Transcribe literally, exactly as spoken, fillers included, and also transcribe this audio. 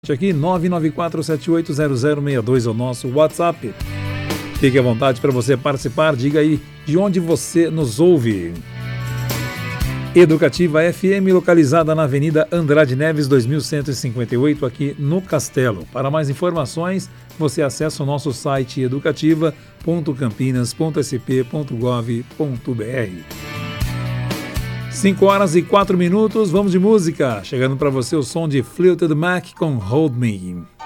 Aqui nove nove quatro sete oito zero zero seis dois é o nosso WhatsApp. Fique à vontade para você participar, diga aí de onde você nos ouve. Educativa F M, localizada na Avenida Andrade Neves dois mil cento e cinquenta e oito, aqui no Castelo. Para mais informações, você acessa o nosso site educativa ponto campinas ponto s p ponto gov ponto b r. cinco horas e quatro minutos, vamos de música. Chegando para você o som de Fleetwood Mac com Hold Me.